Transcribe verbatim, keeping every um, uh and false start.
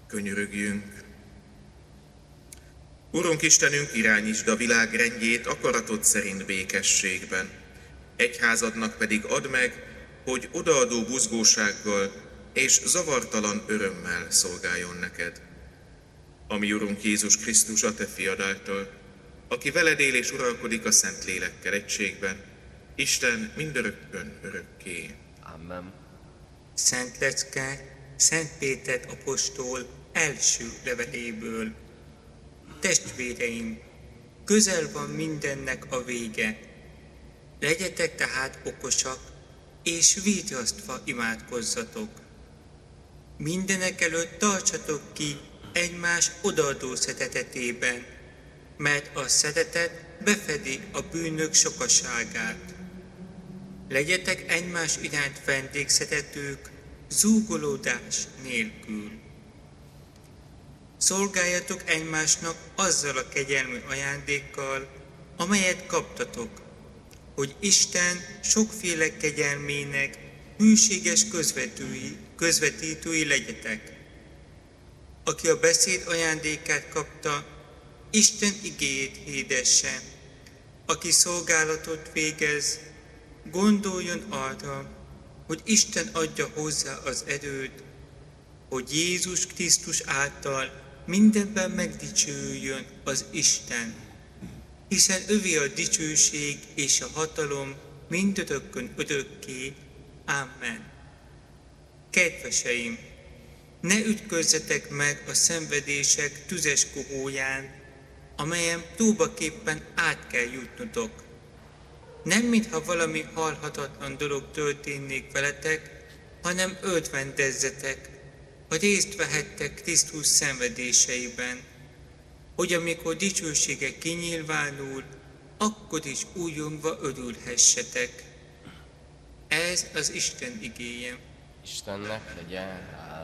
Könyörögjünk. Urunk Istenünk, irányítsd a világ rendjét akaratod szerint békességben. Egyházadnak pedig add meg, hogy odaadó buzgósággal és zavartalan örömmel szolgáljon neked. Ami Urunk Jézus Krisztus, a te fiad által, aki veled él és uralkodik a Szentlélekkel egységben, Isten mindörökkön örökké. Amen. Szent lecke Szent Péter apostol első leveléből. Testvéreim, közel van mindennek a vége. Legyetek tehát okosak, és vigyáztva imádkozzatok. Mindenek előtt tartsatok ki egymás odaadó szeretetében, mert a szeretet befedi a bűnök sokaságát. Legyetek egymás iránt vendégszeretők, zúgolódás nélkül. Szolgáljatok egymásnak azzal a kegyelmi ajándékkal, amelyet kaptatok, hogy Isten sokféle kegyelmének hűséges közvetői, közvetítői legyetek. Aki a beszéd ajándékát kapta, Isten igéjét hirdesse. Aki szolgálatot végez, gondoljon arra, hogy Isten adja hozzá az erőt, hogy Jézus Krisztus által mindenben megdicsőjön az Isten, hiszen övé a dicsőség és a hatalom mindörökkön örökké. Amen. Kedveseim, ne ütközzetek meg a szenvedések tüzes kohóján, amelyen próbaképpen át kell jutnotok. Nem mintha valami halhatatlan dolog történnék veletek, hanem örvendezzetek, ha részt vehettek Krisztus szenvedéseiben, hogy amikor dicsősége kinyilvánul, akkor is újongva örülhessetek. Ez az Isten igéje. Istennek legyen hála.